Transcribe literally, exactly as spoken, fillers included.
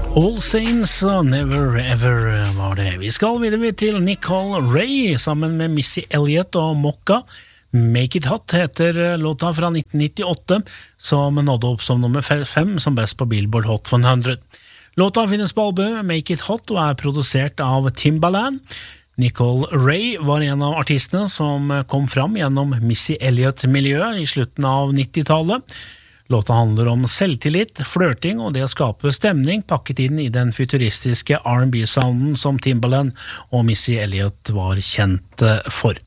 All Saints og Never Ever var det. Vi skal videre til Nicole Ray sammen med Missy Elliott og Mokka. Make It Hot heter låta fra nitten nittiåtte, som nådde opp som nummer fem som best på Billboard Hot hundre. Låta finnes på albumet Make It Hot og er produsert av Timbaland. Nicole Ray var en av artistene som kom fram gjennom Missy Elliott-miljøet i slutten av nittitallet. Låta handler om selvtillit, flørting og det å skape stemning pakket inn i den futuristiske R and B-sounden som Timbaland og Missy Elliott var kjent for.